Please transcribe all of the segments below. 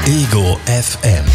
Ego FM.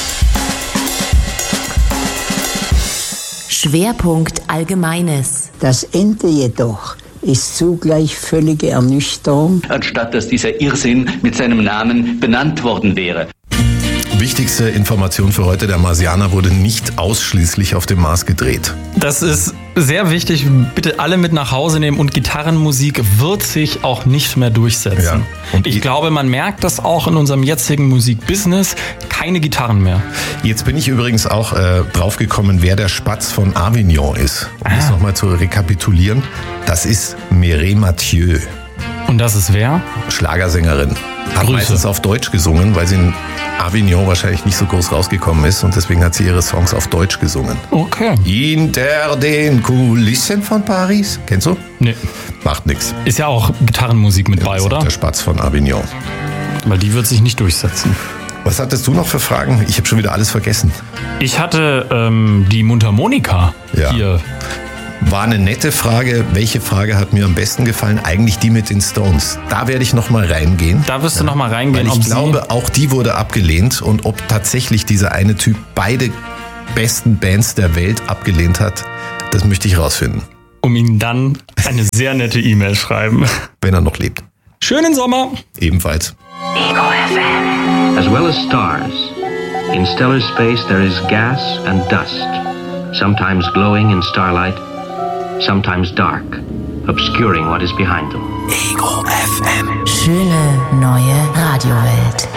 Schwerpunkt Allgemeines. Das Ende jedoch ist zugleich völlige Ernüchterung. Anstatt dass dieser Irrsinn mit seinem Namen benannt worden wäre. Wichtigste Information für heute: Der Marsianer wurde nicht ausschließlich auf dem Mars gedreht. Das ist sehr wichtig. Bitte alle mit nach Hause nehmen. Und Gitarrenmusik wird sich auch nicht mehr durchsetzen. Ja. Und ich glaube, man merkt das auch in unserem jetzigen Musikbusiness. Keine Gitarren mehr. Jetzt bin ich übrigens auch draufgekommen, wer der Spatz von Avignon ist. Um das nochmal zu rekapitulieren. Das ist Mireille Mathieu. Und das ist wer? Schlagersängerin. Hat Grüße. meistens auf Deutsch gesungen, weil sie in Avignon wahrscheinlich nicht so groß rausgekommen ist. Und deswegen hat sie ihre Songs auf Deutsch gesungen. Okay. Hinter den Kulissen von Paris. Kennst du? Nee. Macht nix. Ist ja auch Gitarrenmusik mit bei, Das ist oder? Der Spatz von Avignon. Weil die wird sich nicht durchsetzen. Was hattest du noch für Fragen? Ich habe schon wieder alles vergessen. Ich hatte die Mundharmonika hier. War eine nette Frage. Welche Frage hat mir am besten gefallen? Eigentlich die mit den Stones. Da werde ich noch mal reingehen. Da wirst du noch mal reingehen. Weil ich glaube, auch die wurde abgelehnt. Und ob tatsächlich dieser eine Typ beide besten Bands der Welt abgelehnt hat, das möchte ich rausfinden. Um ihm dann eine sehr nette E-Mail schreiben. Wenn er noch lebt. Schönen Sommer. Ebenfalls. Ego FM. As well as stars, in stellar space there is gas and dust, sometimes glowing in starlight, sometimes dark, obscuring what is behind them. Ego FM. Schöne neue Radiowelt.